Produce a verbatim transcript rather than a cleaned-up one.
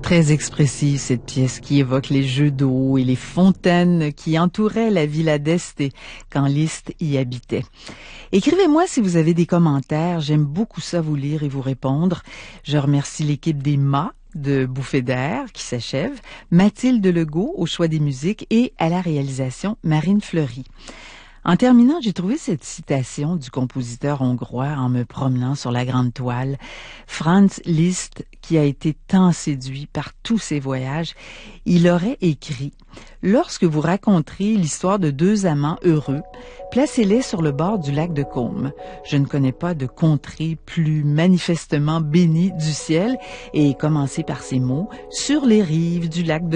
Très expressive, cette pièce qui évoque les jeux d'eau et les fontaines qui entouraient la Villa d'Este quand Liszt y habitait. Écrivez-moi si vous avez des commentaires. J'aime beaucoup ça, vous lire et vous répondre. Je remercie l'équipe des Mâts de Bouffée d'air qui s'achève, Mathilde Legault au choix des musiques et à la réalisation Marine Fleury. En terminant, j'ai trouvé cette citation du compositeur hongrois en me promenant sur la grande toile. Franz Liszt, qui a été tant séduit par tous ses voyages, il aurait écrit « Lorsque vous raconterez l'histoire de deux amants heureux, placez-les sur le bord du lac de Côme. Je ne connais pas de contrée plus manifestement bénie du ciel. » Et commencez par ces mots « Sur les rives du lac de Côme. »